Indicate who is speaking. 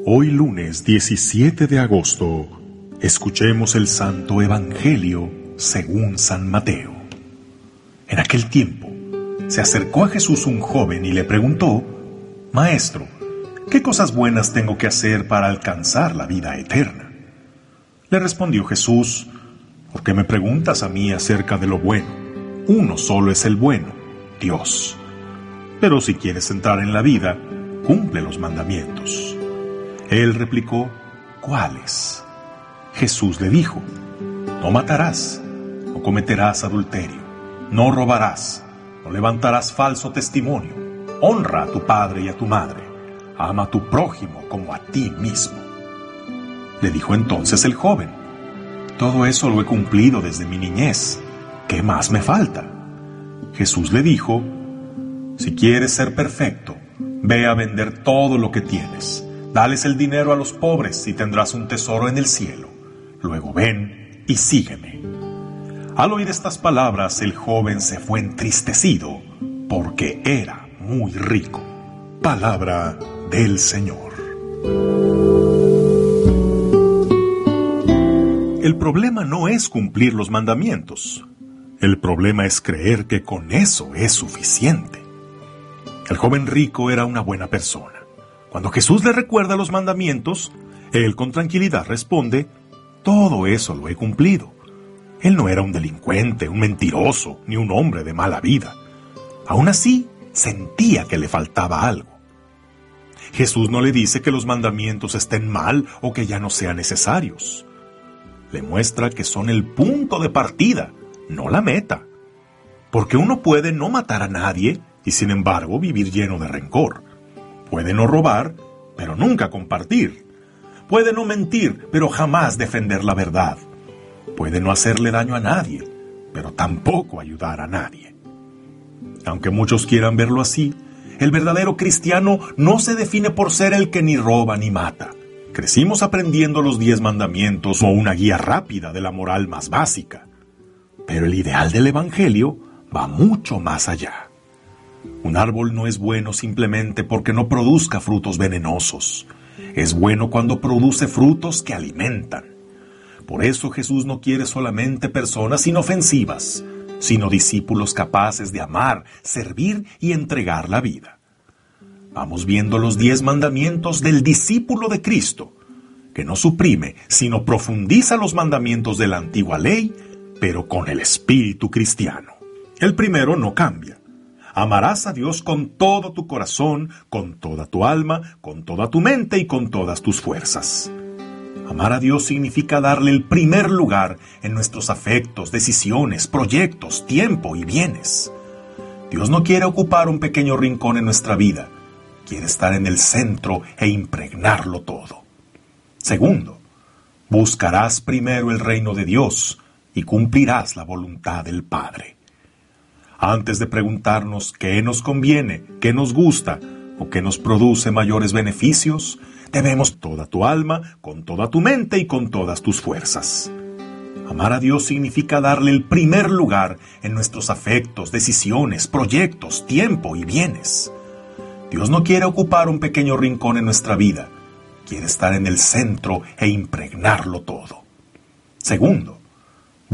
Speaker 1: Hoy lunes 17 de agosto, escuchemos el Santo Evangelio según San Mateo. En aquel tiempo, se acercó a Jesús un joven y le preguntó: Maestro, ¿qué cosas buenas tengo que hacer para alcanzar la vida eterna? Le respondió Jesús: ¿Por qué me preguntas a mí acerca de lo bueno? Uno solo es el bueno, Dios. Pero si quieres entrar en la vida, cumple los mandamientos. Él replicó: ¿Cuáles? Jesús le dijo: No matarás, no cometerás adulterio, no robarás, no levantarás falso testimonio, honra a tu padre y a tu madre, ama a tu prójimo como a ti mismo. Le dijo entonces el joven: Todo eso lo he cumplido desde mi niñez, ¿qué más me falta? Jesús le dijo: Si quieres ser perfecto, ve a vender todo lo que tienes. Dales el dinero a los pobres y tendrás un tesoro en el cielo. Luego ven y sígueme. Al oír estas palabras, el joven se fue entristecido porque era muy rico. Palabra del Señor. El problema no es cumplir los mandamientos. El problema es creer que con eso es suficiente. El joven rico era una buena persona. Cuando Jesús le recuerda los mandamientos, él con tranquilidad responde: Todo eso lo he cumplido. Él no era un delincuente, un mentiroso, ni un hombre de mala vida. Aún así, sentía que le faltaba algo. Jesús no le dice que los mandamientos estén mal o que ya no sean necesarios. Le muestra que son el punto de partida, no la meta. Porque uno puede no matar a nadie y sin embargo vivir lleno de rencor. Puede no robar, pero nunca compartir. Puede no mentir, pero jamás defender la verdad. Puede no hacerle daño a nadie, pero tampoco ayudar a nadie. Aunque muchos quieran verlo así, el verdadero cristiano no se define por ser el que ni roba ni mata. Crecimos aprendiendo los 10 mandamientos o una guía rápida de la moral más básica. Pero el ideal del Evangelio va mucho más allá. Un árbol no es bueno simplemente porque no produzca frutos venenosos. Es bueno cuando produce frutos que alimentan. Por eso Jesús no quiere solamente personas inofensivas, sino discípulos capaces de amar, servir y entregar la vida. Vamos viendo los 10 mandamientos del discípulo de Cristo, que no suprime, sino profundiza los mandamientos de la antigua ley, pero con el espíritu cristiano. El primero no cambia. Amarás a Dios con todo tu corazón, con toda tu alma, con toda tu mente y con todas tus fuerzas. Amar a Dios significa darle el primer lugar en nuestros afectos, decisiones, proyectos, tiempo y bienes. Dios no quiere ocupar un pequeño rincón en nuestra vida. Quiere estar en el centro e impregnarlo todo. Segundo, buscarás primero el reino de Dios y cumplirás la voluntad del Padre. Antes de preguntarnos qué nos conviene, qué nos gusta o qué nos produce mayores beneficios, debemos toda tu alma, con toda tu mente y con todas tus fuerzas. Amar a Dios significa darle el primer lugar en nuestros afectos, decisiones, proyectos, tiempo y bienes. Dios no quiere ocupar un pequeño rincón en nuestra vida. Quiere estar en el centro e impregnarlo todo. Segundo,